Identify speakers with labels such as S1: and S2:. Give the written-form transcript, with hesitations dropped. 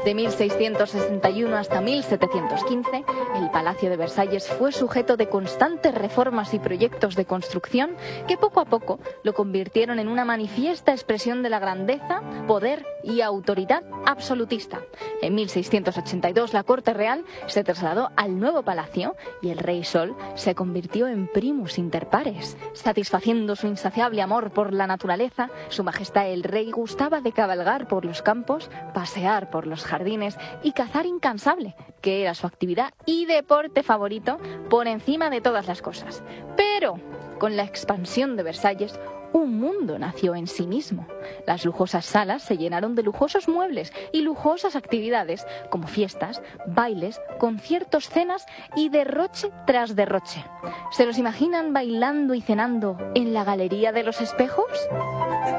S1: De 1661 hasta 1715, el Palacio de Versalles fue sujeto de constantes reformas y proyectos de construcción que poco a poco lo convirtieron en una manifiesta expresión de la grandeza, poder y autoridad absolutista. En 1682 la corte real se trasladó al nuevo palacio y el rey Sol se convirtió en primus inter pares. Satisfaciendo su insaciable amor por la naturaleza, su majestad el rey gustaba de cabalgar por los campos, pasear por los jardines y cazar incansable, que era su actividad y deporte favorito por encima de todas las cosas. Pero con la expansión de Versalles, un mundo nació en sí mismo. Las lujosas salas se llenaron de lujosos muebles y lujosas actividades, como fiestas, bailes, conciertos, cenas y derroche tras derroche. ¿Se los imaginan bailando y cenando en la Galería de los Espejos?